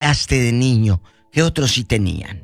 heredaste de niño que otros sí tenían?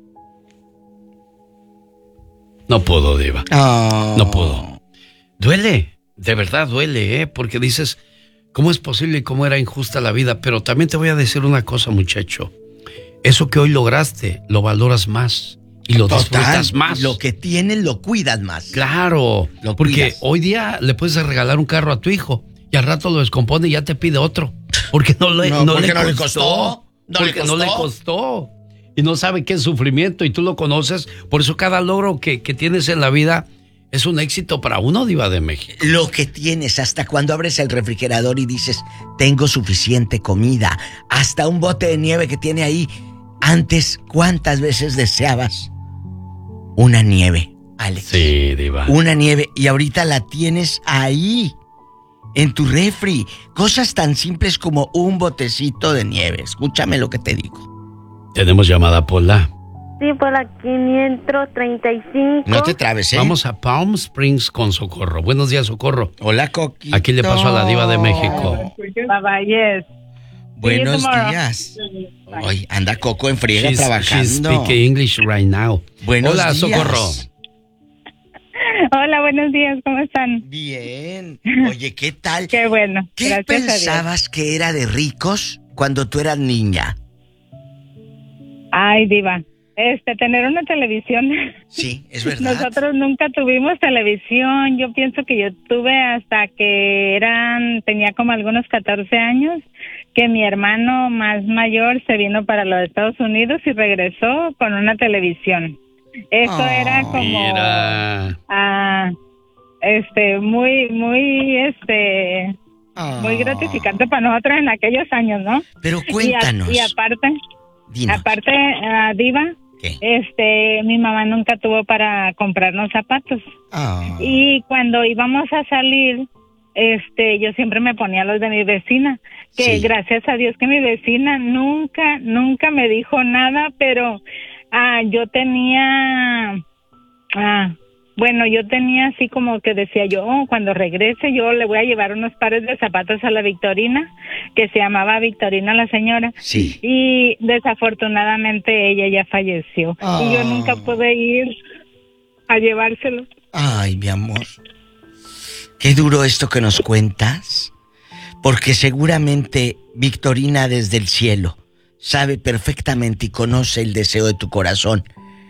No puedo, Diva. Oh. No puedo. Duele, de verdad duele, ¿eh? Porque dices, ¿cómo es posible y cómo era injusta la vida? Pero también te voy a decir una cosa, muchacho. Eso que hoy lograste, lo valoras más y lo disfrutas más. Lo que tienes lo cuidas más. Claro, porque hoy día le puedes regalar un carro a tu hijo y al rato lo descompone y ya te pide otro. Porque no le costó. No le costó. Y no sabe qué es sufrimiento y tú lo conoces. Por eso cada logro que tienes en la vida es un éxito para uno, Diva de México. Lo que tienes, hasta cuando abres el refrigerador y dices, tengo suficiente comida. Hasta un bote de nieve que tiene ahí. Antes, ¿cuántas veces deseabas una nieve, Alex? Sí, Diva. Una nieve, y ahorita la tienes ahí, en tu refri. Cosas tan simples como un botecito de nieve. Escúchame lo que te digo. Tenemos llamada, Pola. Sí, por la 535. No te trabes, ¿eh? Vamos a Palm Springs con Socorro. Buenos días, Socorro. Hola, Coquito. Aquí le paso a la Diva de México. Yes. Buenos días. Hoy anda Coco en friega trabajando. She's speaking English right now. Hola, días. Socorro. Hola, buenos días, ¿cómo están? Bien. Oye, ¿qué tal? Qué bueno. ¿Qué pensabas que era de ricos cuando tú eras niña? Ay, Diva, tener una televisión. Sí, es verdad. Nosotros nunca tuvimos televisión. Yo pienso que yo tuve hasta que tenía como algunos 14 años, que mi hermano más mayor se vino para los Estados Unidos y regresó con una televisión. Eso era como muy gratificante para nosotros en aquellos años, ¿no? Pero cuéntanos. Y aparte, Diva, ¿qué? Mi mamá nunca tuvo para comprarnos zapatos. Oh. Y cuando íbamos a salir, yo siempre me ponía los de mi vecina, que sí. Gracias a Dios que mi vecina nunca me dijo nada, pero yo tenía así como que decía yo, cuando regrese yo le voy a llevar unos pares de zapatos a la Victorina, que se llamaba Victorina la señora. Sí. Y desafortunadamente ella ya falleció. Y yo nunca pude ir a llevárselo. Ay, mi amor. Qué duro esto que nos cuentas, porque seguramente Victorina desde el cielo sabe perfectamente y conoce el deseo de tu corazón.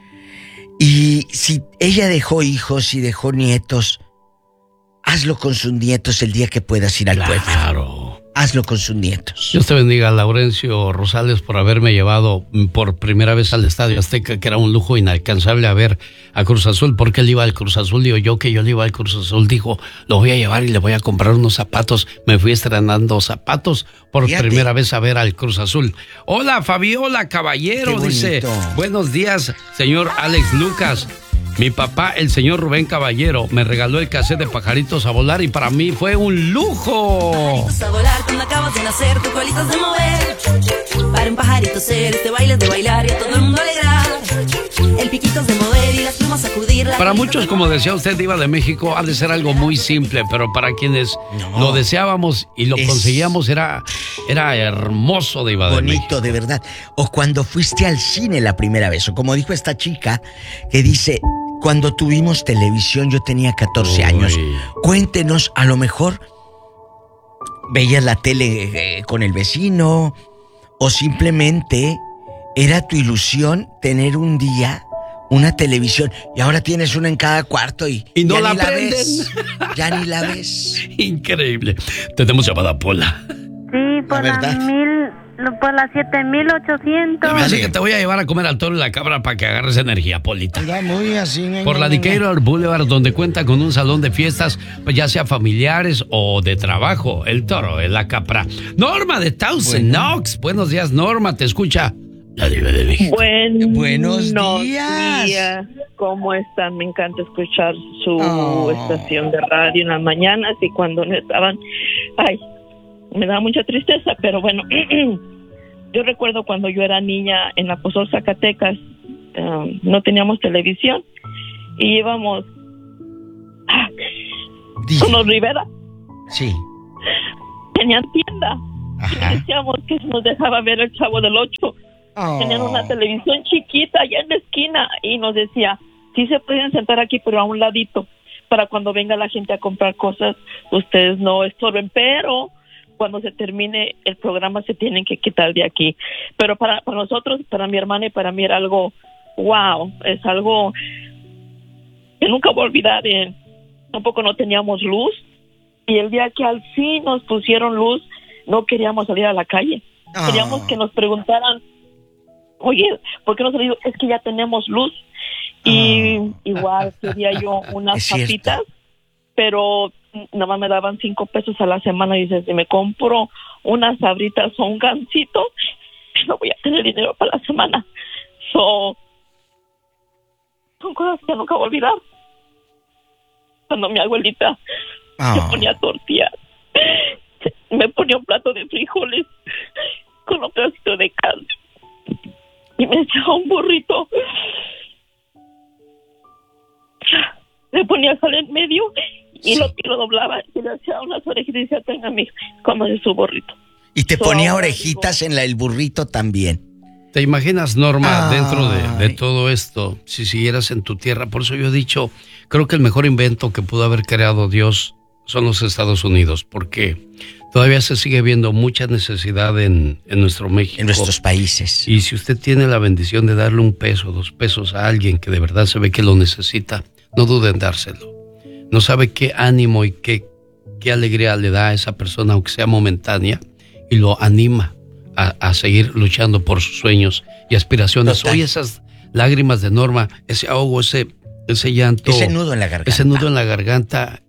Y si ella dejó hijos y dejó nietos, hazlo con sus nietos el día que puedas ir al pueblo. Claro. Hazlo con sus nietos. Dios te bendiga, Laurencio Rosales, por haberme llevado por primera vez al Estadio Azteca, que era un lujo inalcanzable a ver a Cruz Azul, porque él iba al Cruz Azul, digo yo que yo le iba al Cruz Azul, dijo, lo voy a llevar y le voy a comprar unos zapatos. Me fui estrenando zapatos por primera vez a ver al Cruz Azul. Hola, Fabiola Caballero, dice, buenos días, señor Alex Lucas. Mi papá, el señor Rubén Caballero, me regaló el cassette de Pajaritos a Volar y para mí fue un lujo. Pajaritos a volar cuando acabas de nacer, tu colitas de mover. Para un pajarito ser, este baile es de bailar y a todo el mundo alegrar. El piquito es de mover y las plumas sacudir. Para muchos, como decía usted, Diva de México, ha de ser algo muy simple, pero para quienes lo deseábamos y lo conseguíamos era hermoso, Diva de México. Bonito, de verdad. O cuando fuiste al cine la primera vez, o como dijo esta chica que dice, cuando tuvimos televisión yo tenía 14 años. Cuéntenos, a lo mejor veías la tele con el vecino o simplemente era tu ilusión tener un día una televisión y ahora tienes una en cada cuarto y no ya la prenden. Ves. Ya ni la ves. Increíble. Tenemos llamada, Pola. Sí, por la 7800. Así que te voy a llevar a comer al toro y la cabra para que agarres energía, Polita. Muy así. Por la Decatur Boulevard, donde cuenta con un salón de fiestas, pues ya sea familiares o de trabajo. El toro, la capra. Norma de Thousand Oaks. Buenos días, Norma, te escucha la Diva de México. Buenos días. ¿Cómo están? Me encanta escuchar su estación de radio en las mañanas y cuando no estaban... Ay, me da mucha tristeza, pero bueno, yo recuerdo cuando yo era niña en Apóstol, Zacatecas, no teníamos televisión y íbamos con los Rivera. Sí. Tenían tienda Y decíamos que nos dejaba ver el Chavo del 8. Tenían una televisión chiquita allá en la esquina y nos decía, sí se pueden sentar aquí, pero a un ladito, para cuando venga la gente a comprar cosas, ustedes no estorben, pero cuando se termine el programa se tienen que quitar de aquí. Pero para nosotros, para mi hermana y para mí era algo, wow, es algo que nunca voy a olvidar. Tampoco no teníamos luz, y el día que al fin nos pusieron luz, no queríamos salir a la calle. Queríamos que nos preguntaran, oye, ¿por qué no salimos? Es que ya tenemos luz. Y igual quería yo unas papitas, pero nada más me daban 5 pesos a la semana. Y dices, si me compro unas sabritas o un gansito, no voy a tener dinero para la semana. Son cosas que nunca voy a olvidar. Cuando mi abuelita se ponía tortillas, me ponía un plato de frijoles con un pedacito de carne y me echaba un burrito, le ponía sal en medio y lo doblaba y le hacía unas orejitas y decía, tenga, mi, cómase su burrito. Y te ponía orejitas en el burrito también. ¿Te imaginas, Norma, dentro de todo esto, si siguieras en tu tierra? Por eso yo he dicho, creo que el mejor invento que pudo haber creado Dios son los Estados Unidos, porque todavía se sigue viendo mucha necesidad en nuestro México. En nuestros países. Y si usted tiene la bendición de darle 1 peso, 2 pesos a alguien que de verdad se ve que lo necesita, no duden en dárselo. No sabe qué ánimo y qué alegría le da a esa persona, aunque sea momentánea, y lo anima a seguir luchando por sus sueños y aspiraciones. Hoy esas lágrimas de Norma, ese ahogo, ese llanto, ese nudo en la garganta. Ese nudo en la garganta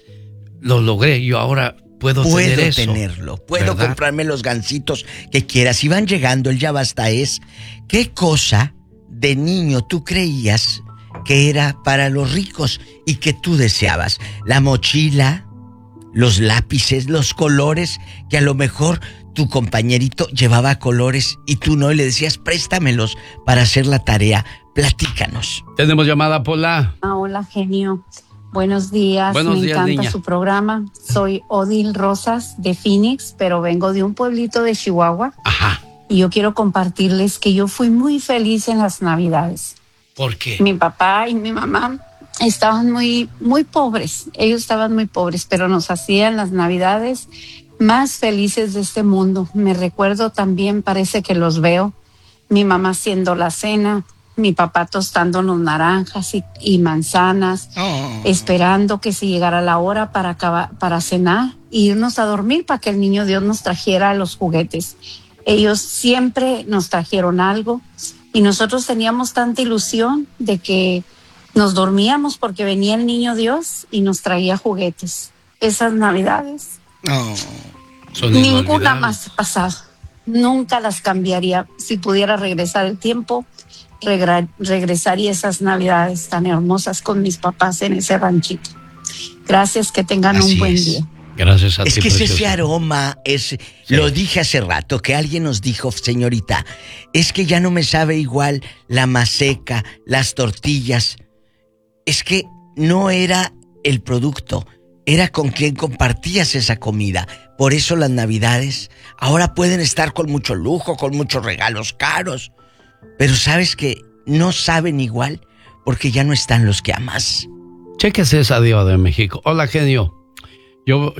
lo logré, yo ahora puedo tener eso. Puedo comprarme los gansitos que quieras. Si van llegando, el ya basta es, ¿qué cosa de niño tú creías que era para los ricos y que tú deseabas? La mochila, los lápices, los colores, que a lo mejor tu compañerito llevaba colores y tú no, y le decías, préstamelos para hacer la tarea. Platícanos. Tenemos llamada, Pola. Hola, genio. Buenos días. Me encanta, niña, su programa. Soy Odil Rosas de Phoenix, pero vengo de un pueblito de Chihuahua. Ajá. Y yo quiero compartirles que yo fui muy feliz en las Navidades. ¿Por qué? Mi papá y mi mamá estaban muy pobres. Ellos estaban muy pobres, pero nos hacían las Navidades más felices de este mundo. Me recuerdo también, parece que los veo, mi mamá haciendo la cena, mi papá tostándonos naranjas y manzanas, esperando que se llegara la hora para cenar e irnos a dormir para que el niño Dios nos trajera los juguetes. Ellos siempre nos trajeron algo y nosotros teníamos tanta ilusión de que nos dormíamos porque venía el niño Dios y nos traía juguetes. Esas Navidades, ninguna más pasada. Nunca las cambiaría. Si pudiera regresar el tiempo, regresaría esas Navidades tan hermosas con mis papás en ese ranchito. Gracias, que tengan un buen día. Gracias a ti, es que preciosa. ese aroma lo dije hace rato, que alguien nos dijo, señorita, es que ya no me sabe igual la maseca, las tortillas. Es que no era el producto, era con quien compartías esa comida. Por eso las Navidades ahora pueden estar con mucho lujo, con muchos regalos caros, pero sabes que no saben igual porque ya no están los que amas. Chéquese esa diva de México. Hola, genio. Yo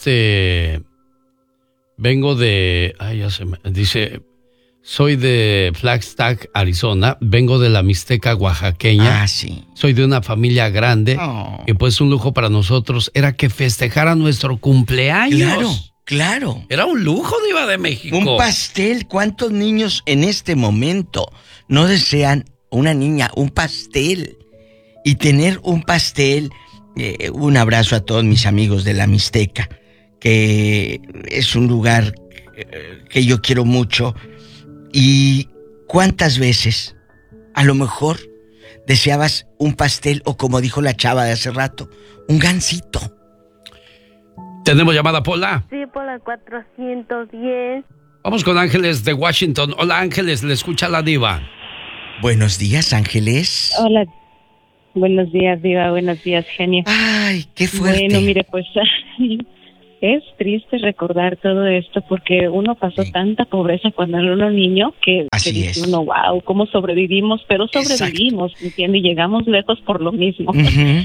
vengo de... dice, soy de Flagstaff, Arizona. Vengo de la Mixteca oaxaqueña. Sí. Soy de una familia grande. Y pues un lujo para nosotros era que festejara nuestro cumpleaños. Claro. Era un lujo, diva de México. Un pastel. ¿Cuántos niños en este momento no desean una niña, un pastel? Y tener un pastel... un abrazo a todos mis amigos de la Mixteca, que es un lugar que yo quiero mucho. Y cuántas veces a lo mejor deseabas un pastel o, como dijo la chava de hace rato, un gansito. ¿Tenemos llamada, Pola? Sí, por la 410. Vamos con Ángeles de Washington. Hola, Ángeles, le escucha la diva. Buenos días, Ángeles. Hola. Buenos días, diva. Buenos días, genio. Ay, qué fuerte. Bueno, mire, pues es triste recordar todo esto porque uno pasó tanta pobreza cuando era uno niño que dice uno, wow, cómo sobrevivimos, pero sobrevivimos, ¿entiendes? Y llegamos lejos por lo mismo. Uh-huh.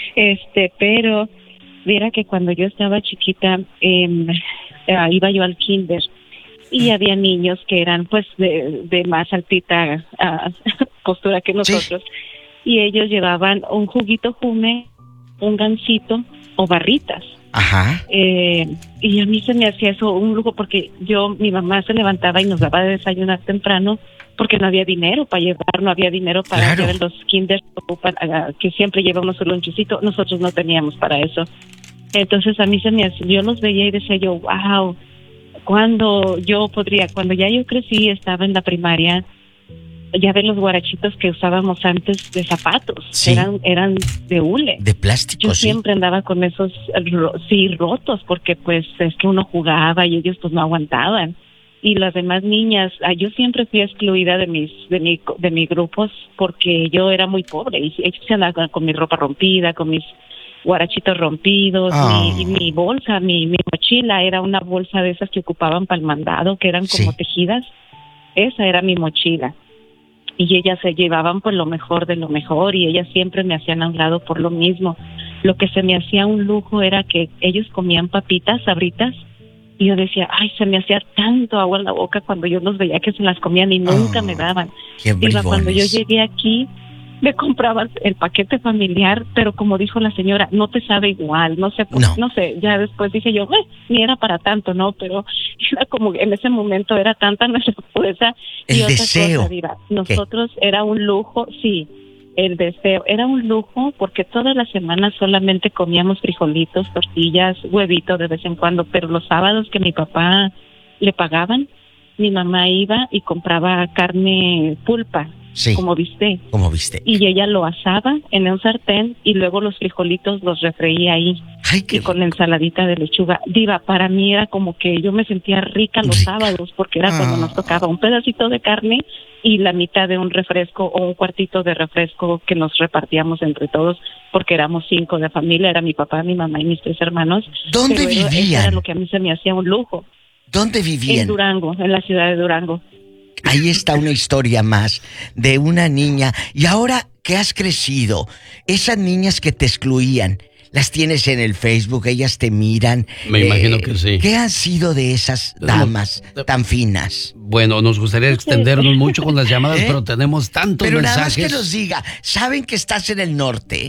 Pero mira que cuando yo estaba chiquita, iba yo al kinder y había niños que eran pues de más altita postura que nosotros, y ellos llevaban un juguito Jume, un gansito o barritas. Ajá. Y a mí se me hacía eso un lujo porque mi mamá se levantaba y nos daba de desayunar temprano porque no había dinero para llevar, no había dinero para llevar los kinders que siempre llevamos un lonchecito, nosotros no teníamos para eso. Entonces a mí se me hacía, yo los veía y decía yo, wow, cuando yo crecí, estaba en la primaria, ya ves los guarachitos que usábamos antes de zapatos, eran de hule, de plástico. Yo siempre andaba con esos rotos porque pues es que uno jugaba y ellos pues no aguantaban, y las demás niñas, yo siempre fui excluida de mis grupos porque yo era muy pobre y ellos andaban con mi ropa rompida, con mis guarachitos rompidos, mi bolsa, mi mochila era una bolsa de esas que ocupaban para el mandado, que eran como tejidas. Esa era mi mochila. Y ellas se llevaban pues lo mejor de lo mejor y ellas siempre me hacían a un lado por lo mismo. Lo que se me hacía un lujo era que ellos comían papitas, sabritas, y yo decía, ay, se me hacía tanto agua en la boca cuando yo los veía que se las comían y nunca me daban. Cuando yo llegué aquí, me comprabas el paquete familiar, pero como dijo la señora, no te sabe igual, no sé, ya después dije yo, ni era para tanto, ¿no? Pero era como, en ese momento era tanta nuestra pobreza. El y otra deseo. cosa, Diva, nosotros era un lujo, el deseo, era un lujo porque todas las semanas solamente comíamos frijolitos, tortillas, huevito de vez en cuando, pero los sábados que mi papá le pagaban, mi mamá iba y compraba carne pulpa. Como bistec. Y ella lo asaba en un sartén y luego los frijolitos los refreía ahí. Y con la ensaladita de lechuga. Diva, para mí era como que yo me sentía rica los sábados porque era cuando nos tocaba un pedacito de carne y la mitad de un refresco o un cuartito de refresco que nos repartíamos entre todos porque éramos 5 de familia, era mi papá, mi mamá y mis 3 hermanos. ¿Dónde vivían? Eso era lo que a mí se me hacía un lujo. ¿Dónde vivían? En Durango, en la ciudad de Durango. Ahí está una historia más de una niña. Y ahora que has crecido, esas niñas que te excluían, las tienes en el Facebook, ellas te miran. Me imagino que sí. ¿Qué han sido de esas damas tan finas? Bueno, nos gustaría extendernos mucho con las llamadas, pero tenemos tantos mensajes. Pero nada más que nos diga, ¿saben que estás en el norte?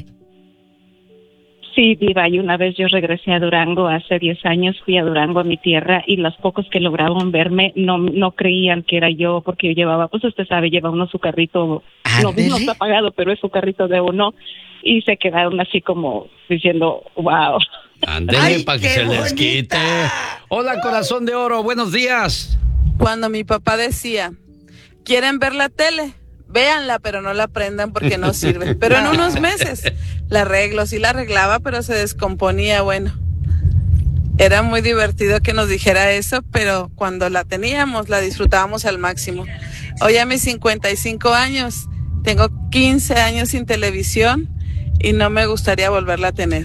Sí, Diva, y una vez yo regresé a Durango, hace 10 años fui a Durango, a mi tierra, y los pocos que lograban verme no creían que era yo, porque yo llevaba, pues usted sabe, lleva uno su carrito, no está pagado, pero es su carrito de uno, y se quedaron así como diciendo, wow. Ándele para que se les quite. Hola, corazón de oro, buenos días. Cuando mi papá decía, ¿quieren ver la tele? Véanla, pero no la prendan porque no sirve. Pero en unos meses la arreglo, sí la arreglaba, pero se descomponía, bueno. Era muy divertido que nos dijera eso, pero cuando la teníamos, la disfrutábamos al máximo. Hoy a mis 55 años, tengo 15 años sin televisión y no me gustaría volverla a tener.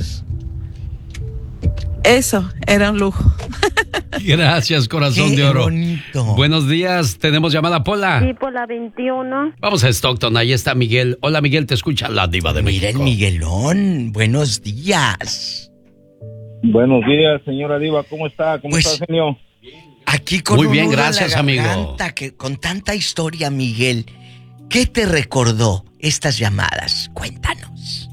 Eso era un lujo. Gracias, corazón de oro. Bonito. Buenos días, tenemos llamada, Pola. Sí, Pola 21. Vamos a Stockton, ahí está Miguel. Hola, Miguel, te escucha la diva de México. Mira el Miguelón, buenos días. Buenos días, señora diva, ¿cómo está? ¿Cómo está, señor? Aquí con muy un bien, nudo gracias, en la amigo. garganta, con tanta historia, Miguel, ¿qué te recordó estas llamadas? Cuéntanos.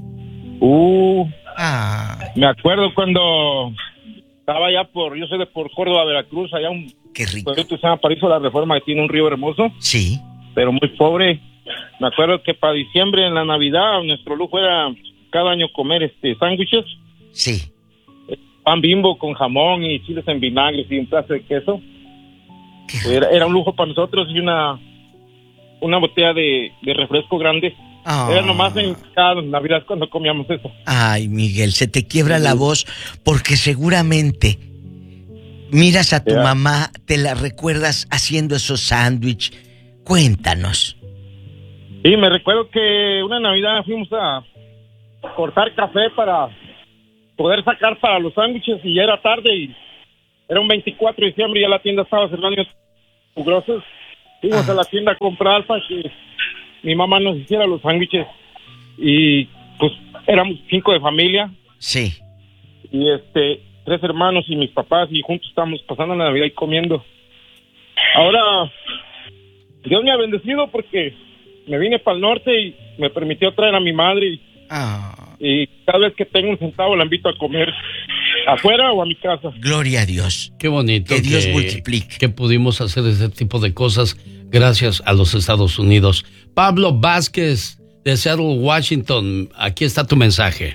Me acuerdo cuando estaba allá yo soy de por Córdoba, Veracruz, allá qué rico. pueblito se llama Paraíso de la Reforma, que tiene un río hermoso. Sí. Pero muy pobre. Me acuerdo que para diciembre, en la Navidad, nuestro lujo era cada año comer sándwiches. Sí. Pan Bimbo con jamón y chiles en vinagre y un pedazo de queso. Era un lujo para nosotros, y una botella de refresco grande. Era nomás en cada Navidad cuando comíamos eso. Ay, Miguel, se te quiebra la voz porque seguramente miras a tu mamá, te la recuerdas haciendo esos sándwiches. Cuéntanos. Sí, me recuerdo que una Navidad fuimos a cortar café para poder sacar para los sándwiches y ya era tarde y era un 24 de diciembre y ya la tienda estaba cerrando grosas. Fuimos a la tienda a comprar para que mi mamá nos hiciera los sándwiches y pues éramos 5 de familia. Sí. Y 3 hermanos y mis papás y juntos estábamos pasando la Navidad y comiendo. Ahora Dios me ha bendecido porque me vine para el norte y me permitió traer a mi madre y cada vez que tengo un centavo la invito a comer afuera o a mi casa. Gloria a Dios. Qué bonito. Que Dios multiplique. Que pudimos hacer ese tipo de cosas gracias a los Estados Unidos. Pablo Vázquez de Seattle, Washington, aquí está tu mensaje.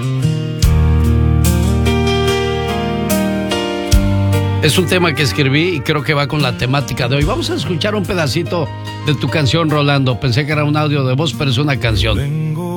Es un tema que escribí y creo que va con la temática de hoy. Vamos a escuchar un pedacito de tu canción, Rolando. Pensé que era un audio de voz, pero es una canción.